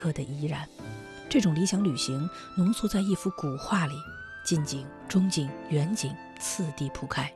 刻的怡然。这种理想旅行浓缩在一幅古画里，近景、中景、远景次第铺开。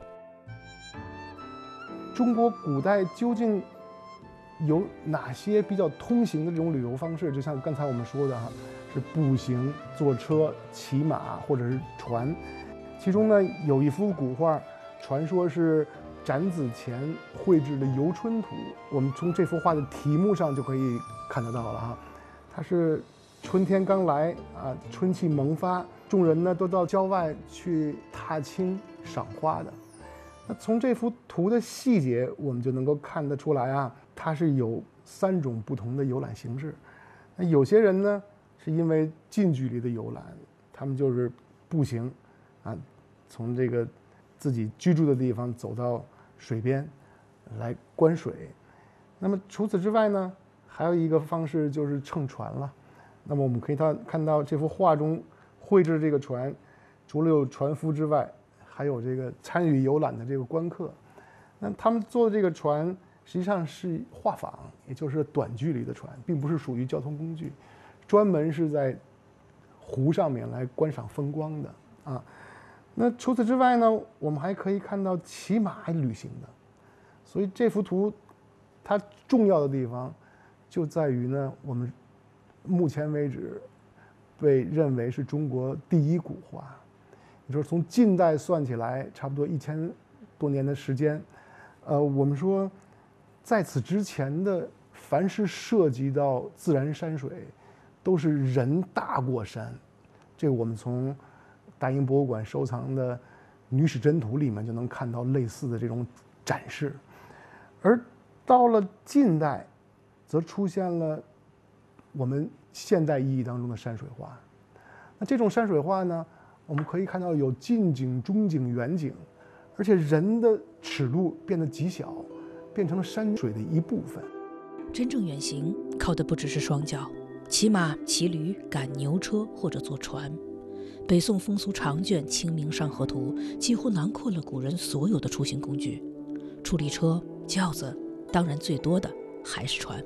中国古代究竟有哪些比较通行的这种旅游方式？就像刚才我们说的是步行、坐车、骑马或者是船。其中呢，有一幅古画，传说是展子虔绘制的游春图。我们从这幅画的题目上就可以看得到了它是春天刚来春气萌发，众人呢都到郊外去踏青赏花的。那从这幅图的细节，我们就能够看得出来它是有3种不同的游览形式。那有些人呢，是因为近距离的游览，他们就是步行从这个自己居住的地方走到水边来观水。那么除此之外呢，还有一个方式就是乘船了。那么我们可以看到这幅画中绘制这个船，除了有船夫之外，还有这个参与游览的这个观客。那他们坐的这个船实际上是画舫，也就是短距离的船，并不是属于交通工具，专门是在湖上面来观赏风光的那除此之外呢，我们还可以看到骑马旅行的。所以这幅图它重要的地方就在于呢，我们目前为止被认为是中国第一古画。你说从近代算起来，差不多1000多年的时间，我们说在此之前的凡是涉及到自然山水，都是人大过山。这个我们从大英博物馆收藏的《女史箴图》里面就能看到类似的这种展示。而到了近代，则出现了我们现代意义当中的山水画。那这种山水画呢，我们可以看到有近景、中景、远景，而且人的尺度变得极小，变成了山水的一部分。 真正远行靠的不只是双脚，骑马、骑驴、赶牛车或者坐船。北宋风俗长卷《清明上河图》几乎囊括了古人所有的出行工具，处理车、轿子，当然最多的还是船。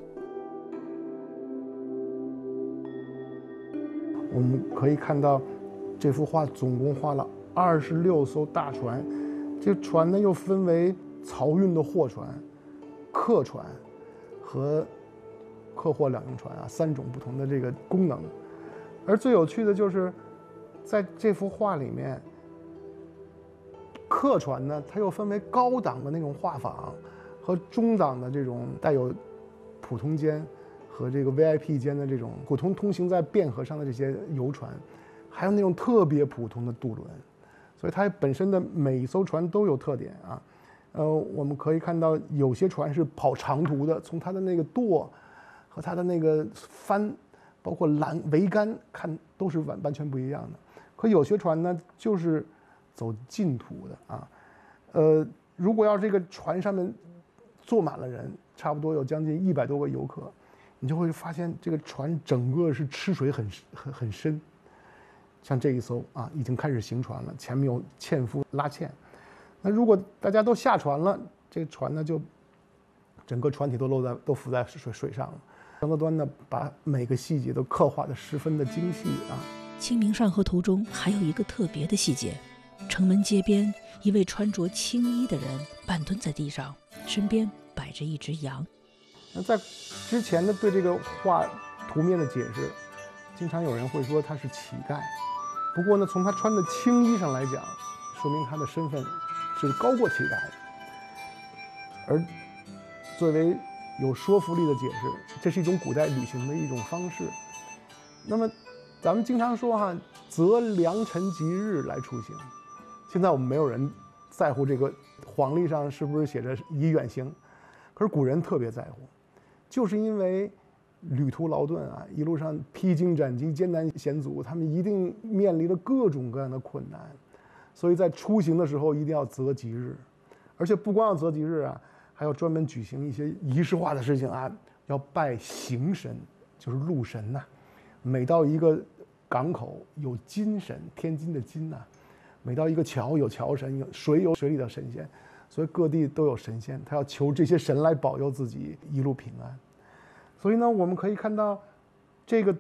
我们可以看到这幅画总共画了26艘大船，这个船呢又分为漕运的货船、客船和客货两用船3种不同的这个功能。而最有趣的就是在这幅画里面，客船呢它又分为高档的那种画舫和中档的这种带有普通间和这个 VIP 间的这种普通通行在汴河上的这些游船，还有那种特别普通的渡轮。所以它本身的每一艘船都有特点我们可以看到有些船是跑长途的，从它的那个舵和它的那个帆，包括桅杆看都是完全不一样的。可有些船呢就是走近途的如果要这个船上面坐满了人，差不多有将近100多个游客，你就会发现这个船整个是吃水很深。像这一艘已经开始行船了，前面有纤夫拉纤。那如果大家都下船了，这个船呢就整个船体都浮在水上了。张择端呢把每个细节都刻画得十分的精细 《清明上河图》中还有一个特别的细节，城门街边，一位穿着青衣的人半蹲在地上，身边摆着一只羊。 那在之前的对这个画图面的解释，经常有人会说他是乞丐。不过呢，从他穿的青衣上来讲，说明他的身份是高过乞丐的。而作为有说服力的解释，这是一种古代旅行的一种方式。那么咱们经常说择良辰吉日来出行。现在我们没有人在乎这个黄历上是不是写着宜远行，可是古人特别在乎，就是因为旅途劳顿一路上披荆斩棘、艰难险阻，他们一定面临了各种各样的困难，所以在出行的时候一定要择吉日，而且不光要择吉日还要专门举行一些仪式化的事情要拜行神，就是路神每到一个港口有金神，天津的金每到一个桥有桥神，有水里的神仙，所以各地都有神仙，他要求这些神来保佑自己一路平安。所以呢，我们可以看到这个